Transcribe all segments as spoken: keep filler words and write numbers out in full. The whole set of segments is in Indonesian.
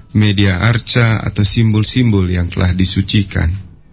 media arca atau simbol-simbol yang telah disucikan.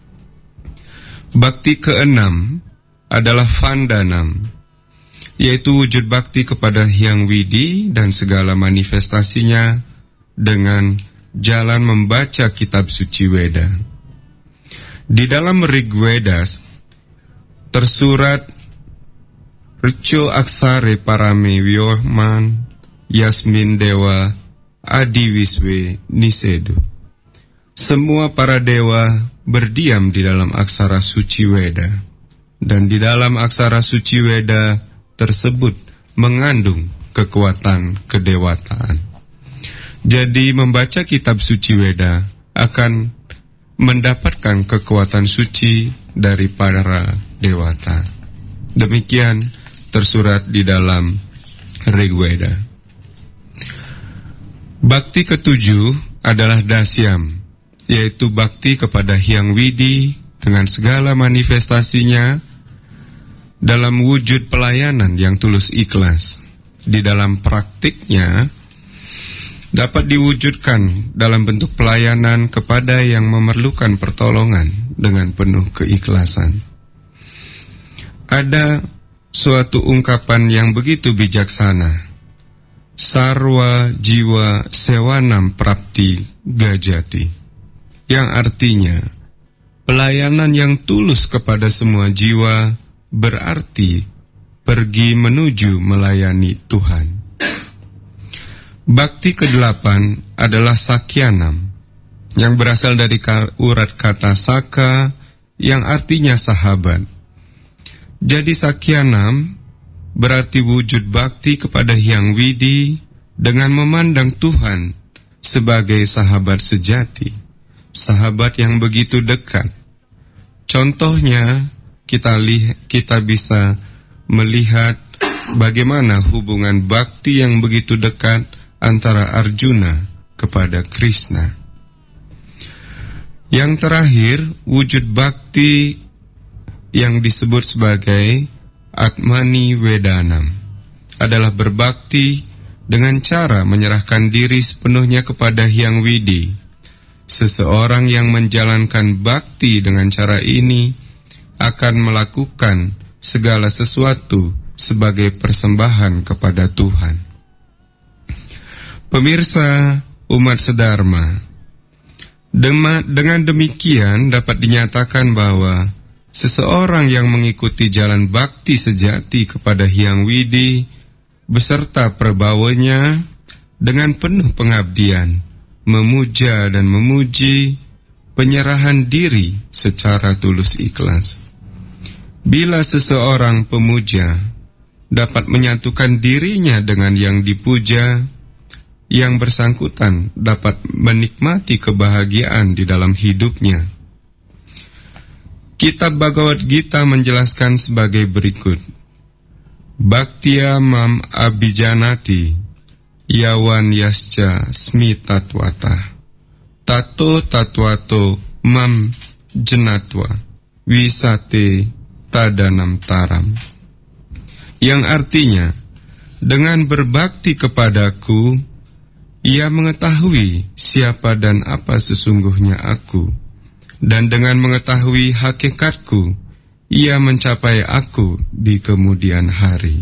Bakti keenam adalah vandanam, yaitu wujud bakti kepada Hyang Widi dan segala manifestasinya dengan jalan membaca kitab suci Weda. Di dalam Rig Vedas tersurat Richo Aksare Parame Vyoman Yasmin Dewa Adi Wiswe Nisedu. Semua para dewa berdiam di dalam aksara suci Weda, dan di dalam aksara suci Weda tersebut mengandung kekuatan kedewataan. Jadi membaca kitab suci Weda akan mendapatkan kekuatan suci dari para dewata. Demikian tersurat di dalam Rig Veda. Bakti ketujuh adalah dasyam, yaitu bakti kepada Hyang Widi dengan segala manifestasinya dalam wujud pelayanan yang tulus ikhlas. Di dalam praktiknya dapat diwujudkan dalam bentuk pelayanan kepada yang memerlukan pertolongan dengan penuh keikhlasan. Ada suatu ungkapan yang begitu bijaksana, sarwa jiwa sewanam prapti gajati, yang artinya pelayanan yang tulus kepada semua jiwa berarti pergi menuju melayani Tuhan. Bakti kedelapan adalah sakyanam, yang berasal dari urat kata saka yang artinya sahabat. Jadi sakyanam berarti wujud bakti kepada Hyang Widi dengan memandang Tuhan sebagai sahabat sejati, sahabat yang begitu dekat. Contohnya kita li- kita bisa melihat bagaimana hubungan bakti yang begitu dekat antara Arjuna kepada Krishna. Yang terakhir, wujud bakti yang disebut sebagai Atmani Vedanam adalah berbakti dengan cara menyerahkan diri sepenuhnya kepada Hyang Widi. Seseorang yang menjalankan bakti dengan cara ini akan melakukan segala sesuatu sebagai persembahan kepada Tuhan. Pemirsa umat sedharma, dengan demikian dapat dinyatakan bahwa seseorang yang mengikuti jalan bakti sejati kepada Hyang Widi beserta perbawanya dengan penuh pengabdian, memuja dan memuji, penyerahan diri secara tulus ikhlas. Bila seseorang pemuja dapat menyatukan dirinya dengan yang dipuja, yang bersangkutan dapat menikmati kebahagiaan di dalam hidupnya. Kitab Bhagavad Gita menjelaskan sebagai berikut: Bhaktya mam abhijanati yawan yasca smitatwata tato tatwato mam jenatwa wisate tadanam taram. Yang artinya, dengan berbakti kepadaku, ia mengetahui siapa dan apa sesungguhnya aku, dan dengan mengetahui hakikatku, ia mencapai aku di kemudian hari.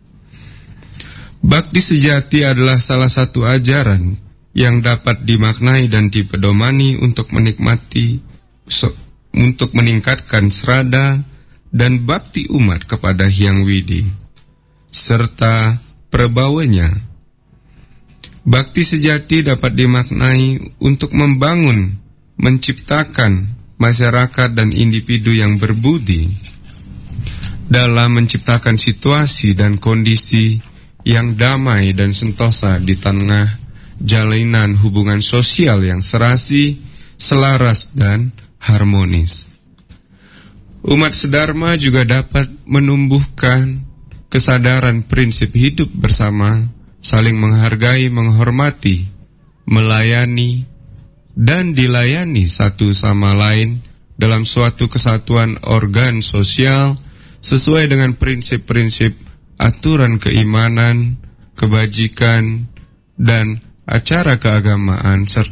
Bakti sejati adalah salah satu ajaran yang dapat dimaknai dan dipedomani untuk menikmati, so, untuk meningkatkan srada dan bakti umat kepada Hyang Widi, serta perbawanya. Bakti sejati dapat dimaknai untuk membangun, menciptakan masyarakat dan individu yang berbudi dalam menciptakan situasi dan kondisi yang damai dan sentosa di tengah jalinan hubungan sosial yang serasi, selaras dan harmonis. Umat sedharma juga dapat menumbuhkan kesadaran prinsip hidup bersama, saling menghargai, menghormati, melayani, dan dilayani satu sama lain dalam suatu kesatuan organ sosial sesuai dengan prinsip-prinsip aturan keimanan, kebajikan, dan acara keagamaan serta